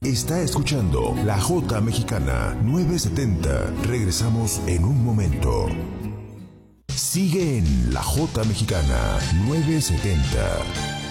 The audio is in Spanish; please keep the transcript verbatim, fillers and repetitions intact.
Está escuchando La Jota Mexicana novecientos setenta. Regresamos en un momento. Sigue en La Jota Mexicana novecientos setenta.